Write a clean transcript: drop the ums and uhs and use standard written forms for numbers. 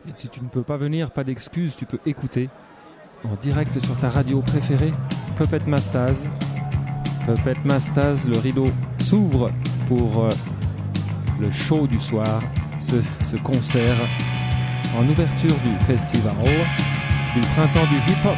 Et si tu ne peux pas venir, pas d'excuses, tu peux écouter en direct sur ta radio préférée, Puppet Mastaz. Puppet Mastaz, le rideau s'ouvre pour le show du soir, ce concert en ouverture du festival du printemps du hip-hop